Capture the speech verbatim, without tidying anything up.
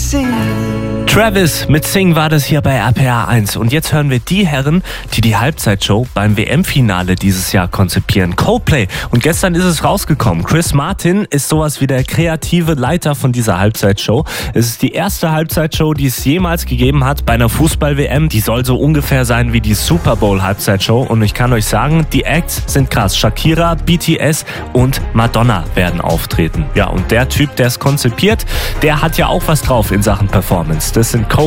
see. Travis mit Sing war das hier bei R P R eins. Und jetzt hören wir die Herren, die die Halbzeitshow beim W M-Finale dieses Jahr konzipieren. Coldplay. Und gestern ist es rausgekommen. Chris Martin ist sowas wie der kreative Leiter von dieser Halbzeitshow. Es ist die erste Halbzeitshow, die es jemals gegeben hat bei einer Fußball-W M. Die soll so ungefähr sein wie die Super Bowl-Halbzeitshow. Und ich kann euch sagen, die Acts sind krass. Shakira, B T S und Madonna werden auftreten. Ja, und der Typ, der es konzipiert, der hat ja auch was drauf in Sachen Performance. Das sind Coldplay.